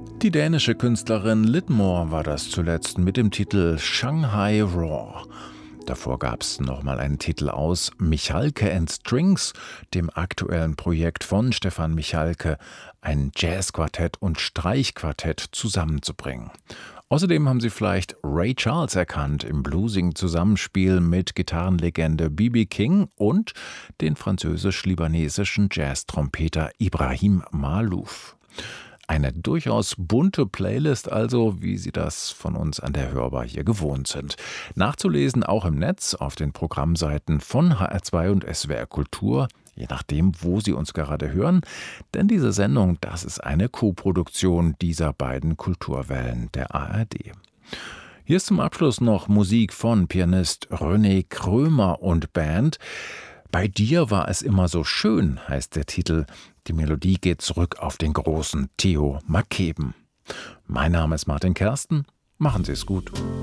Die dänische Künstlerin Lidmore war das zuletzt mit dem Titel Shanghai Raw. Davor gab es nochmal einen Titel aus Michalke and Strings, dem aktuellen Projekt von Stefan Michalke, ein Jazzquartett und Streichquartett zusammenzubringen. Außerdem haben Sie vielleicht Ray Charles erkannt im bluesigen Zusammenspiel mit Gitarrenlegende B.B. King und den französisch-libanesischen Jazz-Trompeter Ibrahim Maalouf. Eine durchaus bunte Playlist also, wie Sie das von uns an der Hörbar hier gewohnt sind. Nachzulesen auch im Netz auf den Programmseiten von HR2 und SWR Kultur, je nachdem, wo Sie uns gerade hören. Denn diese Sendung, das ist eine Koproduktion dieser beiden Kulturwellen der ARD. Hier ist zum Abschluss noch Musik von Pianist René Krömer und Band. Bei dir war es immer so schön, heißt der Titel. Die Melodie geht zurück auf den großen Theo Mackeben. Mein Name ist Martin Kersten. Machen Sie es gut.